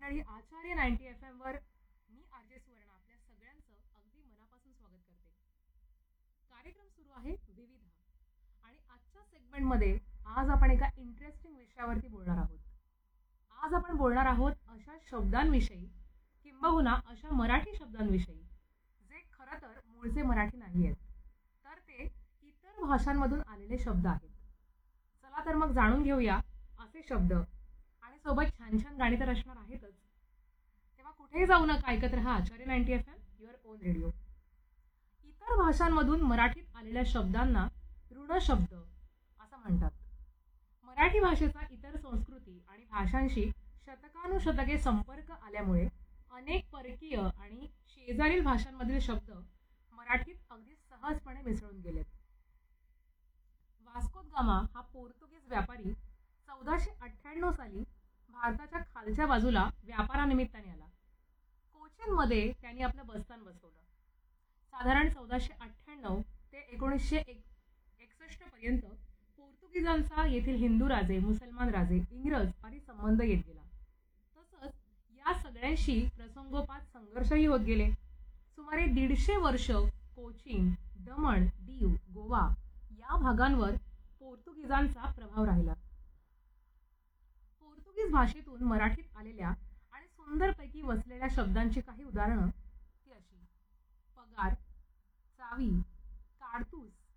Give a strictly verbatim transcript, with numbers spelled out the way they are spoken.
आणि आचार्य ninety F M वर मी R J सुवर्ण आपल्या सगळ्यांचं अगदी मनापासून स्वागत करते. कार्यक्रम सुरू आहे विविध आणि आजच्या सेगमेंटमध्ये आज आपण एका इंटरेस्टिंग विषयावरती बोलणार आहोत. आज आपण बोलणार आहोत अशा शब्दांविषयी किंबहुना अशा मराठी शब्दांविषयी जे खरं तर मूळचे मराठी नाही आहेत, तर ते इतर भाषांमधून आलेले शब्द आहेत. चला तर मग जाणून घेऊया असे शब्द आणि सोबत छान छान गाणी तर असणार आहेतच. तेव्हा कुठेही जाऊ नका, ऐकत रहा आचार्य ninety F M, your on radio. इतर भाषांमधून मराठीत आलेल्या शब्दांना ऋणशब्द असं म्हणतात. मराठी भाषेचा इतर संस्कृती आणि भाषांशी शतकानुशतके संपर्क आल्यामुळे अनेक परकीय आणि शेजारील भाषांमधील शब्द मराठीत अगदी सहजपणे मिसळून गेलेत. वास्को द गामा हा पोर्तुगीज व्यापारी चौदाशे अठ्ठ्याण्णव साली भारताच्या खालच्या बाजूला व्यापारानिमित्ताने आला. कोचीनमध्ये त्यांनी आपलं बस्तान बसवलं. साधारण चौदाशे अठ्ठ्याण्णव ते एकोणीसशे एक एकसष्ट पर्यंत पोर्तुगीजांचा येथील हिंदू राजे, मुसलमान राजे, इंग्रज आदी संबंध येत गेला. तसंच या सगळ्यांशी प्रसंगोपात संघर्षही होत गेले. सुमारे दीडशे वर्ष कोचीन, दमण, दीव, गोवा या भागांवर पोर्तुगीजांचा प्रभाव राहिला. पोर्तुगीज भाषेतून मराठीत आलेल्या आणि सुंदरपैकी वसलेल्या शब्दांची काही उदाहरणं ती अशी: पगार, चावी, काडतूस,